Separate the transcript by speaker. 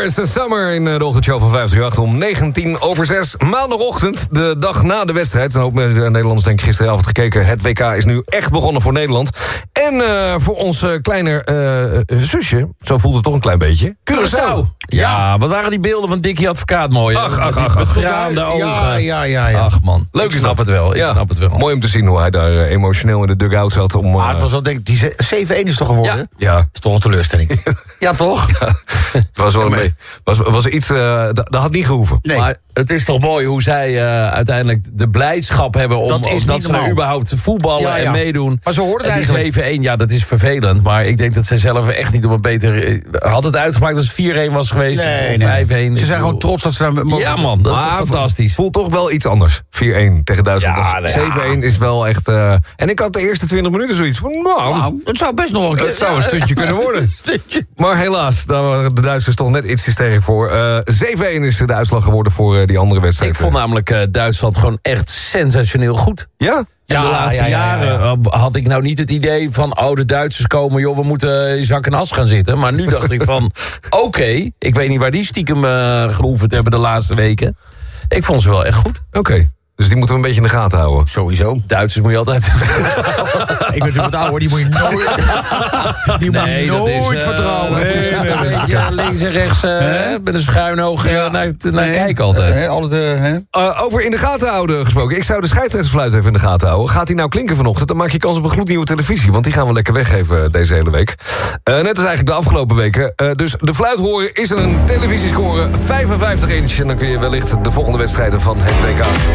Speaker 1: It's the Summer in de ochtendshow van 538 om 19:06. Maandagochtend, de dag na de wedstrijd. Een hoop Nederlanders denk ik gisteravond gekeken. Het WK is nu echt begonnen voor Nederland. En voor ons kleiner zusje, zo voelt het toch een klein beetje. Curaçao.
Speaker 2: Ja, wat waren die beelden van Dickie Advocaat mooi, hè?
Speaker 1: Ach.
Speaker 2: Betraande ogen.
Speaker 3: Ja.
Speaker 2: Ach man,
Speaker 1: Leuk
Speaker 2: ik snap het wel. Ik snap het wel.
Speaker 1: Mooi om te zien hoe hij daar emotioneel in de dugout zat.
Speaker 3: Maar het was wel, denk ik, die 7-1 is toch geworden?
Speaker 1: Ja.
Speaker 3: Is toch een teleurstelling? Ja, toch?
Speaker 1: Het was wel was iets, dat had niet gehoeven.
Speaker 3: Nee.
Speaker 2: Maar het is toch mooi hoe zij uiteindelijk de blijdschap hebben dat ze überhaupt voetballen en meedoen.
Speaker 3: Maar zo hoort het
Speaker 2: en
Speaker 3: eigenlijk.
Speaker 2: Die 7-1, ja, dat is vervelend. Maar ik denk dat zij zelf echt niet op een beter... Had het uitgemaakt als het 4-1 was geweest of 5-1.
Speaker 3: Ze zijn gewoon trots dat ze daar mogen.
Speaker 2: Ja man, dat is toch fantastisch.
Speaker 1: Voelt toch wel iets anders. 4-1 tegen Duitsland.
Speaker 2: Ja,
Speaker 1: 7-1 is wel echt... en ik had de eerste 20 minuten zoiets van... Nou,
Speaker 3: het zou best nog een keer...
Speaker 1: het zou een stuntje kunnen worden. Maar helaas, daar waren de Duitsers toch net iets te sterk voor. 7-1 is de uitslag geworden voor die andere wedstrijd.
Speaker 2: Ik vond namelijk Duitsland gewoon echt sensationeel goed.
Speaker 1: Ja?
Speaker 2: En de laatste jaren had ik nou niet het idee van... de Duitsers komen, joh, we moeten in zak en as gaan zitten. Maar nu dacht ik van, oké, ik weet niet waar die stiekem geoefend hebben de laatste weken. Ik vond ze wel echt goed.
Speaker 1: Oké. Dus die moeten we een beetje in de gaten houden.
Speaker 3: Sowieso.
Speaker 2: Duitsers moet je altijd...
Speaker 3: Ik ben natuurlijk wat ouder, die moet je nooit... Die moet je nooit vertrouwen.
Speaker 2: Nee. Links en rechts met een schuin oog naar kijken altijd.
Speaker 1: Over in de gaten houden gesproken. Ik zou de scheidsrechtersfluit even in de gaten houden. Gaat die nou klinken vanochtend? Dan maak je kans op een gloednieuwe televisie. Want die gaan we lekker weggeven deze hele week. Net als eigenlijk de afgelopen weken. Dus de fluit horen is een televisiescore 55 inch. En dan kun je wellicht de volgende wedstrijden van het WK...